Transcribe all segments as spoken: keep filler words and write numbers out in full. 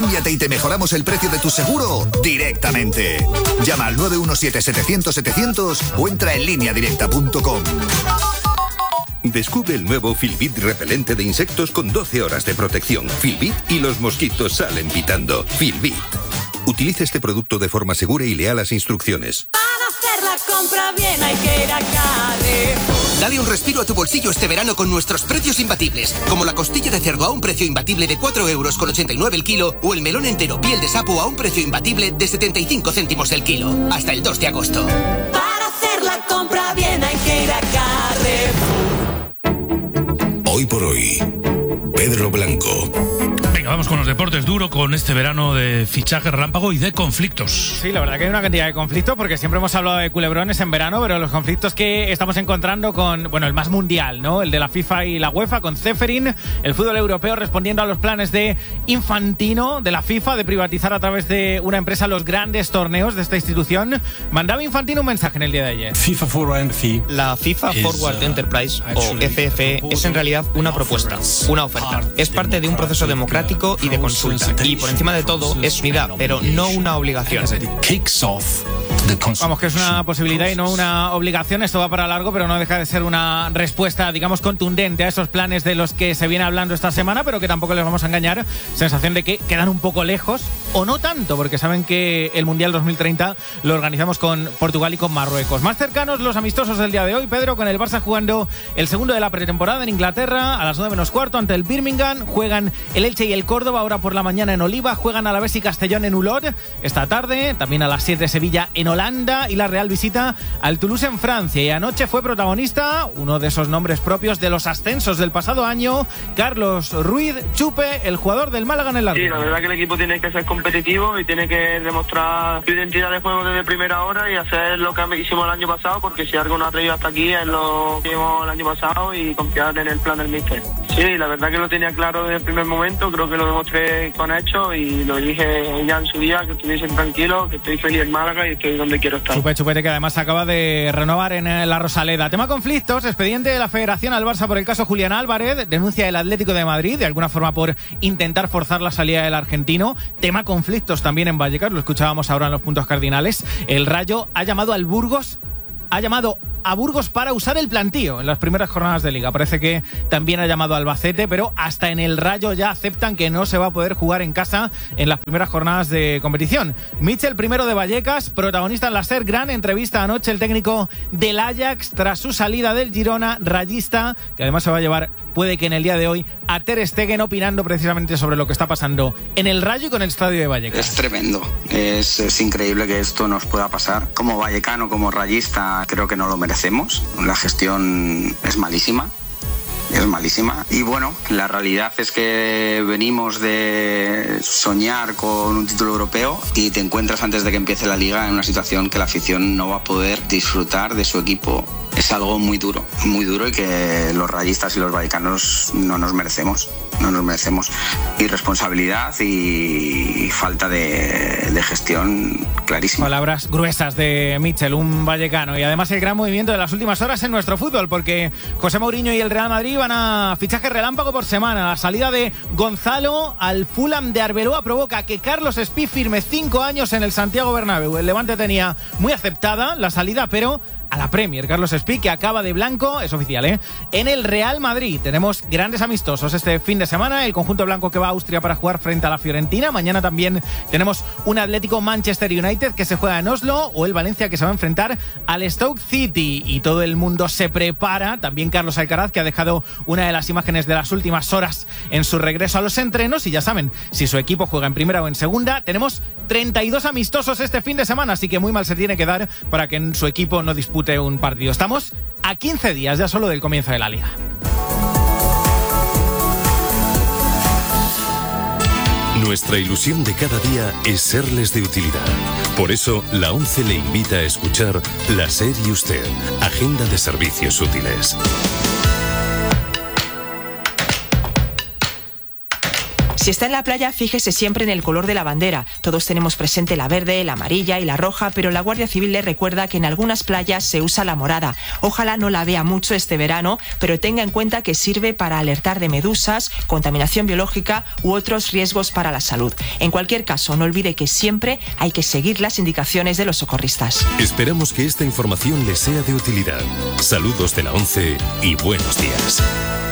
Cámbiate y te mejoramos el precio de tu seguro directamente. Llama al nueve uno siete, setecientos, setecientos o entra en línea directa punto com. Descubre el nuevo Filbit repelente de insectos con doce horas de protección. Filbit y los mosquitos salen pitando. Filbit. Utilice este producto de forma segura y lea las instrucciones. Para hacer la compra bien hay que ir a Carrefour. Dale un respiro a tu bolsillo este verano con nuestros precios imbatibles, como la costilla de cerdo a un precio imbatible de cuatro euros con ochenta y nueve el kilo o el melón entero piel de sapo a un precio imbatible de setenta y cinco céntimos el kilo. Hasta el dos de agosto. Para hacer la compra bien hay que ir a Carrefour. Hoy por hoy, Pedro Blanco. Venga, vamos con los deportes duro, con este verano de fichaje relámpago y de conflictos. Sí, la verdad que hay una cantidad de conflictos, porque siempre hemos hablado de culebrones en verano, pero los conflictos que estamos encontrando con, bueno, el más mundial, ¿no? El de la FIFA y la UEFA, con Ceferin, el fútbol europeo respondiendo a los planes de Infantino, de la FIFA, de privatizar a través de una empresa los grandes torneos de esta institución. Mandaba Infantino un mensaje en el día de ayer. FIFA Forward La FIFA Forward Enterprise, o F F E, es en realidad una propuesta, una oferta. Es parte de un proceso democrático y de consulta. Y por encima de todo, es unidad, pero no una obligación. Vamos, que es una posibilidad y no una obligación. Esto va para largo, pero no deja de ser una respuesta, digamos, contundente a esos planes de los que se viene hablando esta semana, pero que tampoco les vamos a engañar. Sensación de que quedan un poco lejos, o no tanto, porque saben que el Mundial dos mil treinta lo organizamos con Portugal y con Marruecos. Más cercanos los amistosos del día de hoy, Pedro, con el Barça jugando el segundo de la pretemporada en Inglaterra a las nueve menos cuarto ante el Birmingham. Juegan el Elche y el Córdoba ahora por la mañana en Oliva. Juegan Alavés y Castellón en Ulor esta tarde. También a las siete Sevilla en Holanda, y la Real visita al Toulouse en Francia. Y anoche fue protagonista uno de esos nombres propios de los ascensos del pasado año, Carlos Ruiz Chupe, el jugador del Málaga en el largo. Sí, la verdad que el equipo tiene que ser competitivo y tiene que demostrar su identidad de juego desde primera hora y hacer lo que hicimos el año pasado, porque si algo nos ha traído hasta aquí es lo que hicimos el año pasado y confiar en el plan del míster. Sí, la verdad que lo tenía claro desde el primer momento, creo que lo demostré con hechos y lo dije ya en su día, que estuviesen tranquilos, que estoy feliz en Málaga y estoy donde quiero estar. Chupe, Chupete, que además acaba de renovar en la Rosaleda. Tema conflictos, expediente de la Federación al Barça por el caso Julián Álvarez, denuncia el Atlético de Madrid, de alguna forma por intentar forzar la salida del argentino. Tema conflictos también en Vallecas, lo escuchábamos ahora en los puntos cardinales. El Rayo ha llamado al Burgos, ha llamado a Burgos para usar el plantío en las primeras jornadas de Liga. Parece que también ha llamado a Albacete, pero hasta en el Rayo ya aceptan que no se va a poder jugar en casa en las primeras jornadas de competición. Mitchell, primero de Vallecas, protagonista en la SER, gran entrevista anoche el técnico del Ajax tras su salida del Girona, rayista, que además se va a llevar, puede que en el día de hoy, a Ter Stegen, opinando precisamente sobre lo que está pasando en el Rayo y con el estadio de Vallecas. Es tremendo, es, es increíble que esto nos pueda pasar. Como vallecano, como rayista, creo que no lo merecemos. La gestión es malísima, es malísima. Y bueno, la realidad es que venimos de soñar con un título europeo y te encuentras antes de que empiece la Liga en una situación que la afición no va a poder disfrutar de su equipo. Es algo muy duro, muy duro y que los rayistas y los vallecanos no nos merecemos. No nos merecemos irresponsabilidad y falta de, de gestión clarísima. Palabras gruesas de Mitchell, un vallecano. Y además el gran movimiento de las últimas horas en nuestro fútbol, porque José Mourinho y el Real Madrid van a fichaje relámpago por semana. La salida de Gonzalo al Fulham de Arbeloa provoca que Carlos Espí firme cinco años en el Santiago Bernabéu. El Levante tenía muy aceptada la salida, pero a la Premier. Carlos Espí, que acaba de blanco, es oficial, ¿eh? En el Real Madrid tenemos grandes amistosos este fin de semana. El conjunto blanco que va a Austria para jugar frente a la Fiorentina. Mañana también tenemos un Atlético Manchester United que se juega en Oslo, o el Valencia que se va a enfrentar al Stoke City. Y todo el mundo se prepara. También Carlos Alcaraz, que ha dejado una de las imágenes de las últimas horas en su regreso a los entrenos. Y ya saben, si su equipo juega en primera o en segunda, tenemos treinta y dos amistosos este fin de semana. Así que muy mal se tiene que dar para que en su equipo no dispute un partido. Estamos a quince días ya solo del comienzo de la Liga. Nuestra ilusión de cada día es serles de utilidad. Por eso, la ONCE le invita a escuchar La SER y Usted, Agenda de Servicios Útiles. Si está en la playa, fíjese siempre en el color de la bandera. Todos tenemos presente la verde, la amarilla y la roja, pero la Guardia Civil le recuerda que en algunas playas se usa la morada. Ojalá no la vea mucho este verano, pero tenga en cuenta que sirve para alertar de medusas, contaminación biológica u otros riesgos para la salud. En cualquier caso, no olvide que siempre hay que seguir las indicaciones de los socorristas. Esperamos que esta información les sea de utilidad. Saludos de la ONCE y buenos días.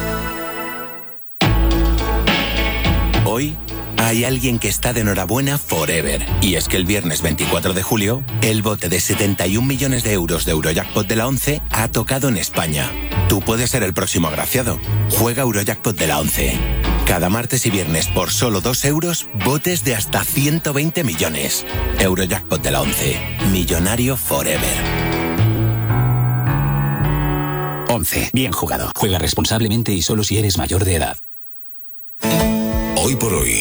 Hoy hay alguien que está de enhorabuena forever. Y es que el viernes veinticuatro de julio, el bote de setenta y un millones de euros de Eurojackpot de la ONCE ha tocado en España. Tú puedes ser el próximo agraciado. Juega Eurojackpot de la ONCE. Cada martes y viernes por solo dos euros, botes de hasta ciento veinte millones. Eurojackpot de la ONCE. Millonario forever. ONCE. Bien jugado. Juega responsablemente y solo si eres mayor de edad. Hoy por hoy,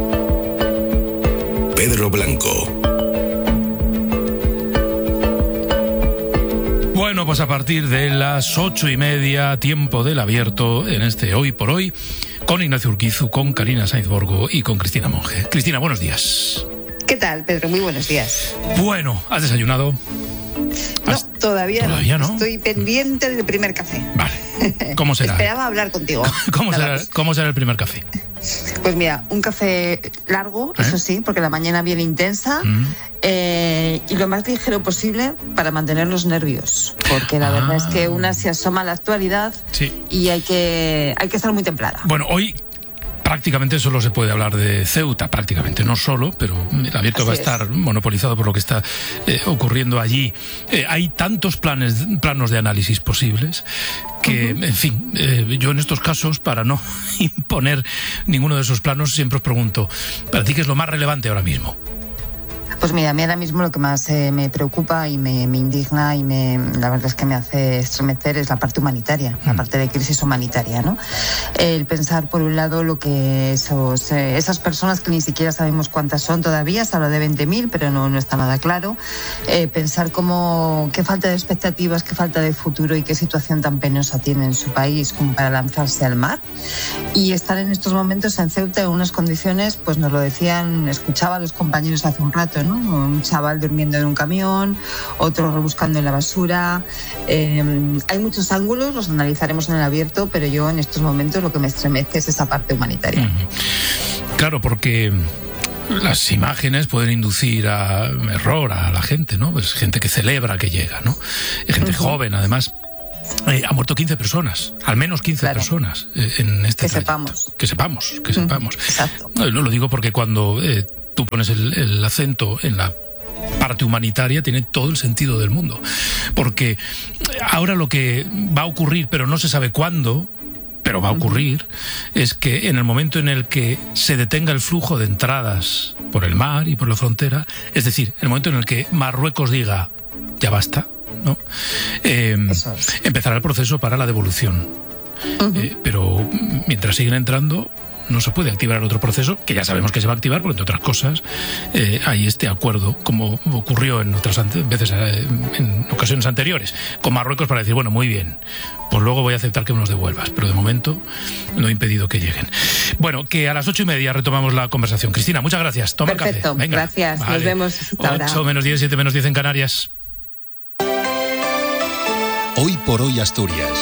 Pedro Blanco. Bueno, pues a partir de las ocho y media, tiempo del abierto, en este Hoy por Hoy, con Ignacio Urquizu, con Karina Sainz Borgo y con Cristina Monge. Cristina, buenos días. ¿Qué tal, Pedro? Muy buenos días. Bueno, ¿has desayunado? No, ¿Has... todavía, ¿Todavía no. no? Estoy pendiente del primer café. Vale. ¿Cómo será? Esperaba hablar contigo. ¿Cómo será, ¿Cómo será el primer café? Pues mira, un café largo, ¿Eh? eso sí, porque la mañana viene intensa, mm. eh, y lo más ligero posible para mantener los nervios, porque la ah. verdad es que una se asoma a la actualidad sí. y hay que, hay que estar muy templada. Bueno, hoy prácticamente solo se puede hablar de Ceuta, prácticamente, no solo, pero el abierto Así va a estar es. monopolizado por lo que está eh, ocurriendo allí. Eh, hay tantos planes, planos de análisis posibles que, uh-huh. en fin, eh, yo en estos casos, para no imponer ninguno de esos planos, siempre os pregunto, ¿para ti qué es lo más relevante ahora mismo? Pues mira, a mí ahora mismo lo que más eh, me preocupa y me, me indigna y me, la verdad es que me hace estremecer es la parte humanitaria, mm. la parte de crisis humanitaria, ¿no? El pensar, por un lado, lo que esos, eh, esas personas que ni siquiera sabemos cuántas son todavía, se habla de veinte mil, pero no, no está nada claro. Eh, pensar cómo, qué falta de expectativas, qué falta de futuro y qué situación tan penosa tiene en su país como para lanzarse al mar. Y estar en estos momentos en Ceuta en unas condiciones, pues nos lo decían, escuchaba a los compañeros hace un rato, ¿no? Un chaval durmiendo en un camión, otro rebuscando en la basura. Eh, hay muchos ángulos, los analizaremos en el abierto, pero yo en estos momentos lo que me estremece es esa parte humanitaria. Claro, porque las imágenes pueden inducir a error a la gente, ¿no? Pues gente que celebra que llega, ¿no? Gente uh-huh. joven, además. Eh, ha muerto quince personas, al menos quince claro. personas eh, en este Que trayecto. sepamos. Que sepamos, que sepamos. Exacto. No, no lo digo porque cuando eh, tú pones el, el acento en la parte humanitaria tiene todo el sentido del mundo. Porque ahora lo que va a ocurrir, pero no se sabe cuándo, pero va a ocurrir, uh-huh. es que en el momento en el que se detenga el flujo de entradas por el mar y por la frontera, es decir, en el momento en el que Marruecos diga, ya basta, ¿no? Eh, es. Empezará el proceso para la devolución. Uh-huh. Eh, pero mientras siguen entrando, no se puede activar el otro proceso, que ya sabemos que se va a activar, porque entre otras cosas eh, hay este acuerdo, como ocurrió en otras ante- veces eh, en ocasiones anteriores, con Marruecos para decir, bueno, muy bien, pues luego voy a aceptar que me los devuelvas, pero de momento no he impedido que lleguen. Bueno, que a las ocho y media retomamos la conversación. Cristina, muchas gracias. Toma Perfecto, el café. Venga. Gracias, vale. Nos vemos hasta ahora. ocho menos diez, siete menos diez en Canarias. Hoy por hoy Asturias.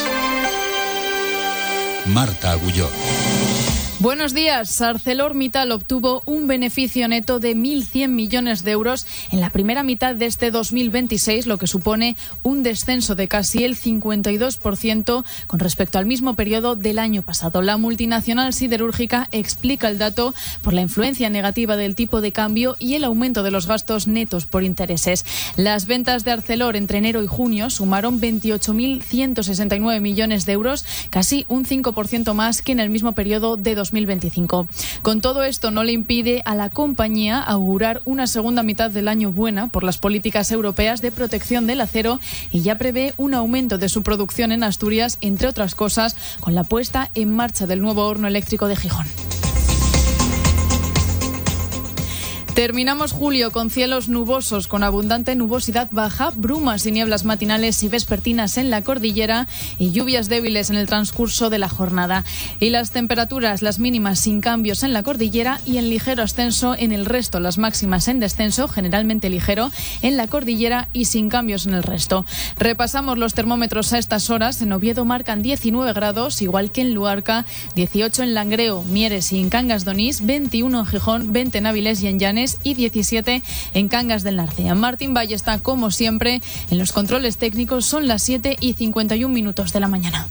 Marta Agulló. Buenos días. ArcelorMittal obtuvo un beneficio neto de mil cien millones de euros en la primera mitad de este dos mil veintiséis, lo que supone un descenso de casi el cincuenta y dos por ciento con respecto al mismo periodo del año pasado. La multinacional siderúrgica explica el dato por la influencia negativa del tipo de cambio y el aumento de los gastos netos por intereses. Las ventas de Arcelor entre enero y junio sumaron veintiocho mil ciento sesenta y nueve millones de euros, casi un cinco por ciento más que en el mismo periodo de dos mil veinticinco. Con todo esto no le impide a la compañía augurar una segunda mitad del año buena por las políticas europeas de protección del acero y ya prevé un aumento de su producción en Asturias, entre otras cosas, con la puesta en marcha del nuevo horno eléctrico de Gijón. Terminamos julio con cielos nubosos, con abundante nubosidad baja, brumas y nieblas matinales y vespertinas en la cordillera y lluvias débiles en el transcurso de la jornada. Y las temperaturas, las mínimas sin cambios en la cordillera y en ligero ascenso en el resto, las máximas en descenso, generalmente ligero, en la cordillera y sin cambios en el resto. Repasamos los termómetros a estas horas. En Oviedo marcan diecinueve grados, igual que en Luarca, dieciocho en Langreo, Mieres y en Cangas de Onís, veintiuno en Gijón, veinte en Avilés y en Llanes y diecisiete en Cangas del Narcea. Martín Valle está, como siempre, en los controles técnicos. Son las siete y cincuenta y un minutos de la mañana.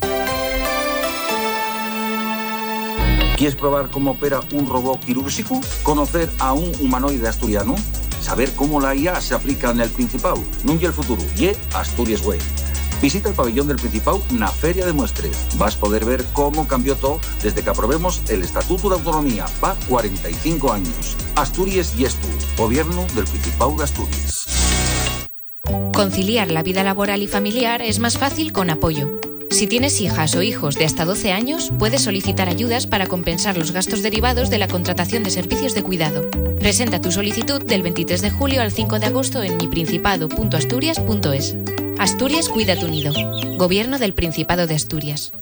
¿Quieres probar cómo opera un robot quirúrgico? ¿Conocer a un humanoide asturiano? ¿Saber cómo la I A se aplica en el Principado? No y el futuro, y Asturias Way. Visita el pabellón del Principado na Feria de Muestres. Vas a poder ver cómo cambió todo desde que aprobemos el Estatuto de Autonomía. Va cuarenta y cinco años. Asturias y Estu, Gobierno del Principado de Asturias. Conciliar la vida laboral y familiar es más fácil con Apoyo. Si tienes hijas o hijos de hasta doce años, puedes solicitar ayudas para compensar los gastos derivados de la contratación de servicios de cuidado. Presenta tu solicitud del veintitrés de julio al cinco de agosto en miprincipado punto asturias punto es. Asturias cuida tu nido. Gobierno del Principado de Asturias.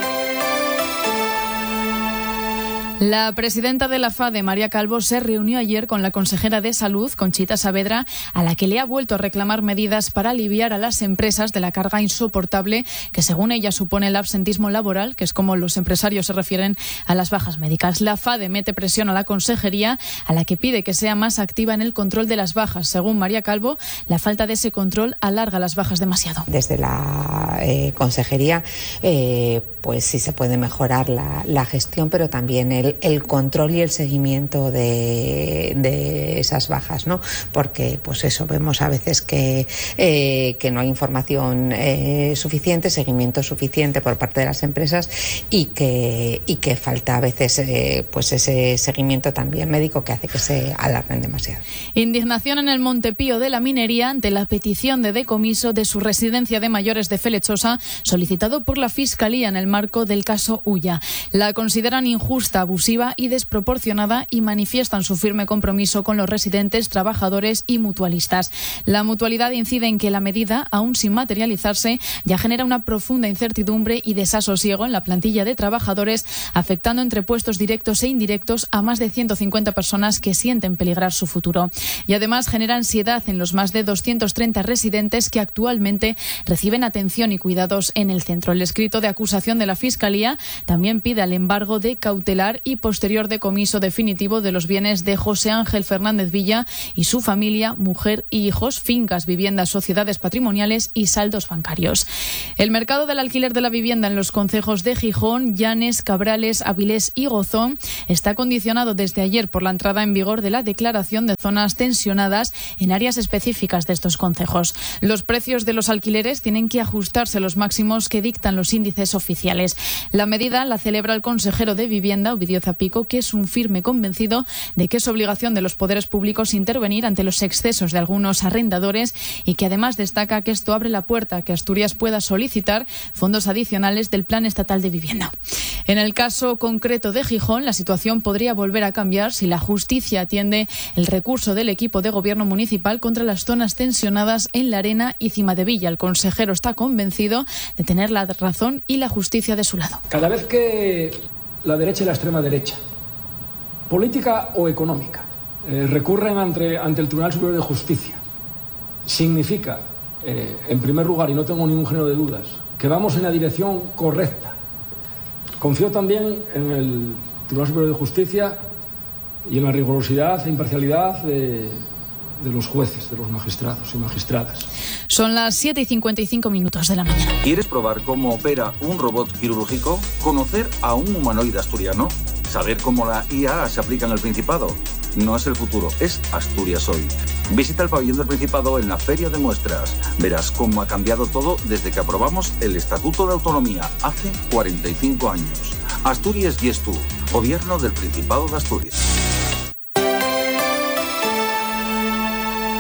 La presidenta de la FADE, María Calvo, se reunió ayer con la consejera de Salud, Conchita Saavedra, a la que le ha vuelto a reclamar medidas para aliviar a las empresas de la carga insoportable que, según ella, supone el absentismo laboral, que es como los empresarios se refieren a las bajas médicas. La FADE mete presión a la consejería, a la que pide que sea más activa en el control de las bajas. Según María Calvo, la falta de ese control alarga las bajas demasiado. Desde la eh, consejería, eh, pues sí se puede mejorar la, la gestión, pero también el el control y el seguimiento de, de esas bajas, ¿no? Porque, pues eso, vemos a veces que, eh, que no hay información eh, suficiente, seguimiento suficiente por parte de las empresas y que, y que falta a veces eh, pues ese seguimiento también médico que hace que se alarguen demasiado. Indignación en el Montepío de la Minería ante la petición de decomiso de su residencia de mayores de Felechosa, solicitado por la Fiscalía en el marco del caso Ulla. La consideran injusta, abusiva y desproporcionada y manifiestan su firme compromiso con los residentes, trabajadores y mutualistas. La mutualidad incide en que la medida, aún sin materializarse, ya genera una profunda incertidumbre y desasosiego en la plantilla de trabajadores, afectando entre puestos directos e indirectos a más de ciento cincuenta personas que sienten peligrar su futuro. Y además genera ansiedad en los más de doscientos treinta residentes que actualmente reciben atención y cuidados en el centro. El escrito de acusación de la Fiscalía también pide el embargo de cautelar y posterior decomiso definitivo de los bienes de José Ángel Fernández Villa y su familia, mujer y hijos, fincas, viviendas, sociedades patrimoniales y saldos bancarios. El mercado del alquiler de la vivienda en los concejos de Gijón, Llanes, Cabrales, Avilés y Gozón está condicionado desde ayer por la entrada en vigor de la declaración de zonas tensionadas en áreas específicas de estos concejos. Los precios de los alquileres tienen que ajustarse a los máximos que dictan los índices oficiales. La medida la celebra el consejero de Vivienda, Ovidio Zapico, que es un firme convencido de que es obligación de los poderes públicos intervenir ante los excesos de algunos arrendadores y que además destaca que esto abre la puerta a que Asturias pueda solicitar fondos adicionales del Plan Estatal de Vivienda. En el caso concreto de Gijón, la situación podría volver a cambiar si la justicia atiende el recurso del equipo de gobierno municipal contra las zonas tensionadas en La Arena y Cimadevilla. El consejero está convencido de tener la razón y la justicia de su lado. Cada vez que la derecha y la extrema derecha, política o económica, eh, recurren ante, ante el Tribunal Superior de Justicia, significa, eh, en primer lugar, y no tengo ningún género de dudas, que vamos en la dirección correcta. Confío también en el Tribunal Superior de Justicia y en la rigurosidad e imparcialidad de, de los jueces, de los magistrados y magistradas. Son las siete y cincuenta y cinco minutos de la mañana. ¿Quieres probar cómo opera un robot quirúrgico? ¿Conocer a un humanoide asturiano? ¿Saber cómo la I A se aplica en el Principado? No es el futuro, es Asturias hoy. Visita el pabellón del Principado en la Feria de Muestras. Verás cómo ha cambiado todo desde que aprobamos el Estatuto de Autonomía hace cuarenta y cinco años. Asturias y Estu, Gobierno del Principado de Asturias.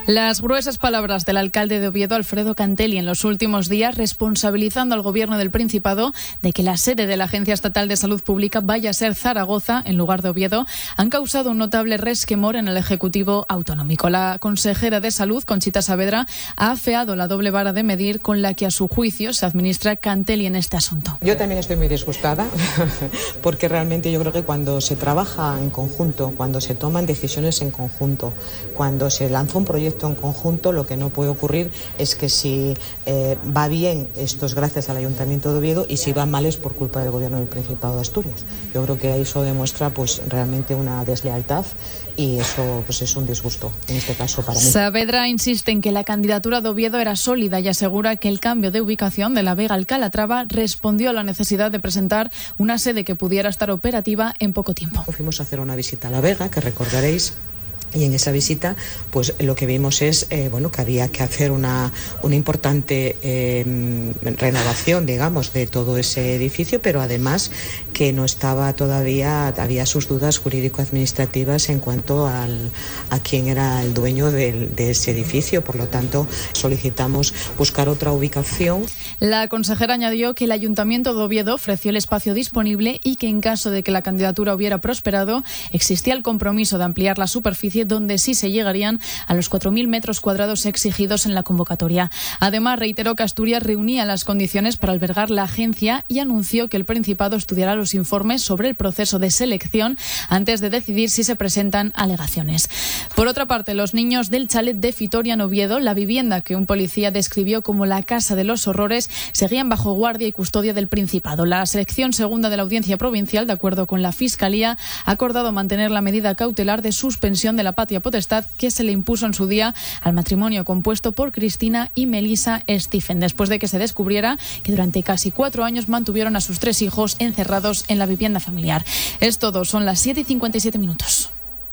Las gruesas palabras del alcalde de Oviedo, Alfredo Cantelli, en los últimos días, responsabilizando al Gobierno del Principado de que la sede de la Agencia Estatal de Salud Pública vaya a ser Zaragoza en lugar de Oviedo, han causado un notable resquemor en el Ejecutivo autonómico. La consejera de Salud, Conchita Saavedra, ha afeado la doble vara de medir con la que, a su juicio, se administra Cantelli en este asunto. Yo también estoy muy disgustada porque realmente yo creo que cuando se trabaja en conjunto, cuando se toman decisiones en conjunto, cuando se lanza un proyecto en conjunto, lo que no puede ocurrir es que si eh, va bien, esto es gracias al Ayuntamiento de Oviedo, y si va mal es por culpa del Gobierno del Principado de Asturias. Yo creo que eso demuestra pues realmente una deslealtad y eso pues es un disgusto, en este caso para mí. Saavedra insiste en que la candidatura de Oviedo era sólida y asegura que el cambio de ubicación de la Vega al Calatrava respondió a la necesidad de presentar una sede que pudiera estar operativa en poco tiempo. Fuimos a hacer una visita a la Vega, que recordaréis. Y en esa visita, pues lo que vimos es eh, bueno, que había que hacer una, una importante eh, renovación, digamos, de todo ese edificio, pero además que no estaba todavía, había sus dudas jurídico-administrativas en cuanto al, a quién era el dueño de, de ese edificio. Por lo tanto, solicitamos buscar otra ubicación. La consejera añadió que el Ayuntamiento de Oviedo ofreció el espacio disponible y que en caso de que la candidatura hubiera prosperado, existía el compromiso de ampliar la superficie, donde sí se llegarían a los cuatro mil metros cuadrados exigidos en la convocatoria. Además, reiteró que Asturias reunía las condiciones para albergar la agencia y anunció que el Principado estudiará los informes sobre el proceso de selección antes de decidir si se presentan alegaciones. Por otra parte, los niños del chalet de Fitoria en Oviedo, la vivienda que un policía describió como la casa de los horrores, seguían bajo guardia y custodia del Principado. La sección segunda de la Audiencia Provincial, de acuerdo con la Fiscalía, ha acordado mantener la medida cautelar de suspensión de la patria potestad que se le impuso en su día al matrimonio compuesto por Cristina y Melissa Stephen, después de que se descubriera que durante casi cuatro años mantuvieron a sus tres hijos encerrados en la vivienda familiar. Es todo, son las siete y cincuenta y siete minutos.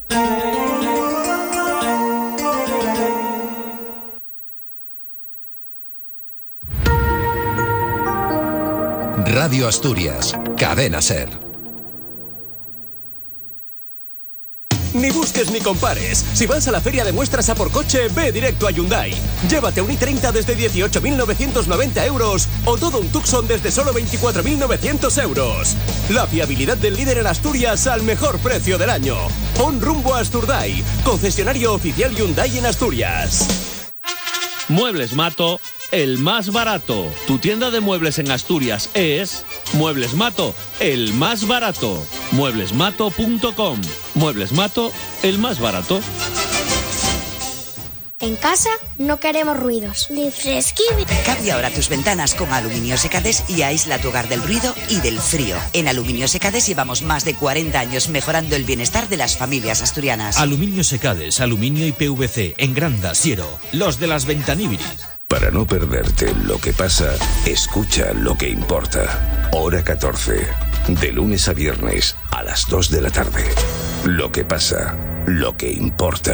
Radio Asturias, Cadena SER. Ni busques ni compares. Si vas a la feria de muestras a por coche, ve directo a Hyundai. Llévate un i treinta desde dieciocho mil novecientos noventa euros o todo un Tucson desde solo veinticuatro mil novecientos euros. La fiabilidad del líder en Asturias al mejor precio del año. Pon rumbo a Asturdai, concesionario oficial Hyundai en Asturias. Muebles Mato, el más barato. Tu tienda de muebles en Asturias es Muebles Mato, el más barato. muebles mato punto com. Muebles Mato, el más barato. En casa no queremos ruidos. Ni fresquín. Cambia ahora tus ventanas con Aluminio Secades y aísla tu hogar del ruido y del frío. En Aluminio Secades llevamos más de cuarenta años mejorando el bienestar de las familias asturianas. Aluminio Secades, aluminio y P V C, en Granda, Siero, los de las Ventaníbiris. Para no perderte lo que pasa, escucha lo que importa. Hora catorce, de lunes a viernes a las dos de la tarde. Lo que pasa, lo que importa.